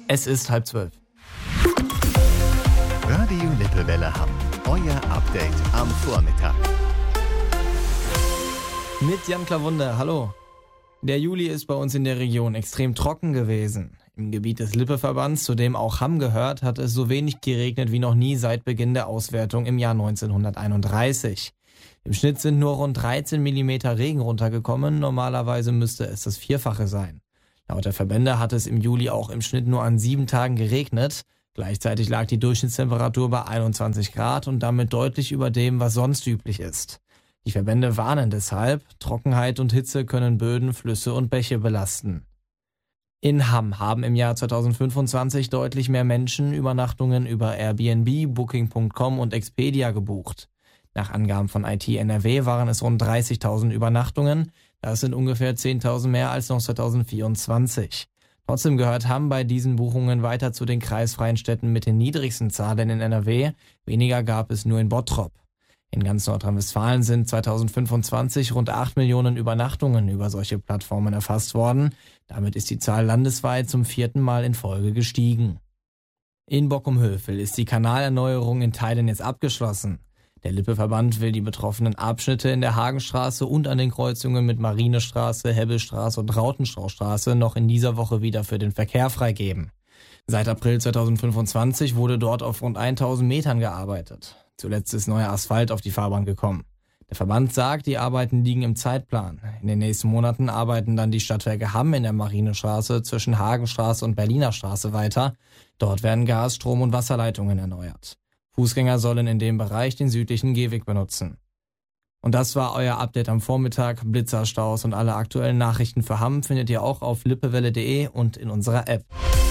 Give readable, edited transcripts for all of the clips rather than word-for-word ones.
Es ist 11:30. Radio Lippewelle Hamm. Euer Update am Vormittag. Mit Jan Klawunde, hallo. Der Juli ist bei uns in der Region extrem trocken gewesen. Im Gebiet des Lippe-Verbands, zu dem auch Hamm gehört, hat es so wenig geregnet wie noch nie seit Beginn der Auswertung im Jahr 1931. Im Schnitt sind nur rund 13 mm Regen runtergekommen, normalerweise müsste es das Vierfache sein. Laut der Verbände hat es im Juli auch im Schnitt nur an 7 Tagen geregnet. Gleichzeitig lag die Durchschnittstemperatur bei 21 Grad und damit deutlich über dem, was sonst üblich ist. Die Verbände warnen deshalb, Trockenheit und Hitze können Böden, Flüsse und Bäche belasten. In Hamm haben im Jahr 2025 deutlich mehr Menschen Übernachtungen über Airbnb, Booking.com und Expedia gebucht. Nach Angaben von IT NRW waren es rund 30.000 Übernachtungen. Das sind ungefähr 10.000 mehr als noch 2024. Trotzdem gehört Hamm bei diesen Buchungen weiter zu den kreisfreien Städten mit den niedrigsten Zahlen in NRW. Weniger gab es nur in Bottrop. In ganz Nordrhein-Westfalen sind 2025 rund 8 Millionen Übernachtungen über solche Plattformen erfasst worden. Damit ist die Zahl landesweit zum 4. Mal in Folge gestiegen. In Bockum-Hövel ist die Kanalerneuerung in Teilen jetzt abgeschlossen. Der Lippe-Verband will die betroffenen Abschnitte in der Hagenstraße und an den Kreuzungen mit Marinestraße, Hebbelstraße und Rautenstraustraße noch in dieser Woche wieder für den Verkehr freigeben. Seit April 2025 wurde dort auf rund 1000 Metern gearbeitet. Zuletzt ist neuer Asphalt auf die Fahrbahn gekommen. Der Verband sagt, die Arbeiten liegen im Zeitplan. In den nächsten Monaten arbeiten dann die Stadtwerke Hamm in der Marinestraße zwischen Hagenstraße und Berliner Straße weiter. Dort werden Gas-, Strom- und Wasserleitungen erneuert. Fußgänger sollen in dem Bereich den südlichen Gehweg benutzen. Und das war euer Update am Vormittag. Blitzer, Staus und alle aktuellen Nachrichten für Hamm findet ihr auch auf lippewelle.de und in unserer App.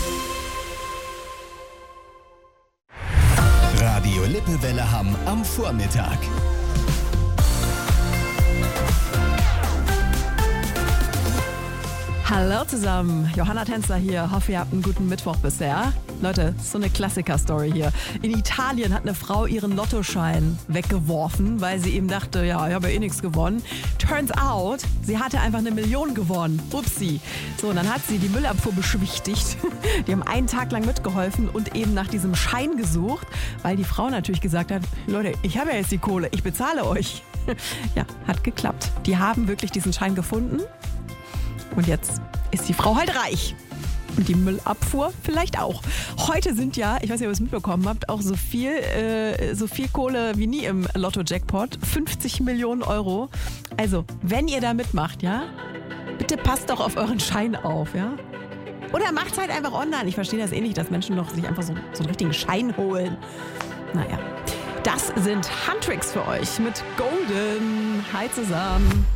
Radio Lippewelle Hamm am Vormittag. Hallo zusammen, Johanna Tänzer hier. Hoffe, ihr habt einen guten Mittwoch bisher. Leute, so eine Klassiker-Story hier. In Italien hat eine Frau ihren Lottoschein weggeworfen, weil sie eben dachte, ja, ich habe ja eh nichts gewonnen. Turns out, sie hatte einfach 1 Million gewonnen. Upsi. So, und dann hat sie die Müllabfuhr beschwichtigt. Die haben einen Tag lang mitgeholfen und eben nach diesem Schein gesucht, weil die Frau natürlich gesagt hat, Leute, ich habe ja jetzt die Kohle, ich bezahle euch. Ja, hat geklappt. Die haben wirklich diesen Schein gefunden. Und jetzt ist die Frau halt reich. Und die Müllabfuhr vielleicht auch. Heute sind ja, ich weiß nicht, ob ihr es mitbekommen habt, auch so viel Kohle wie nie im Lotto-Jackpot. 50 Millionen Euro. Also, wenn ihr da mitmacht, ja, bitte passt doch auf euren Schein auf, ja. Oder macht's halt einfach online. Ich verstehe das eh nicht, dass Menschen noch sich einfach so einen richtigen Schein holen. Naja, das sind Handtricks für euch mit Golden. Hi zusammen.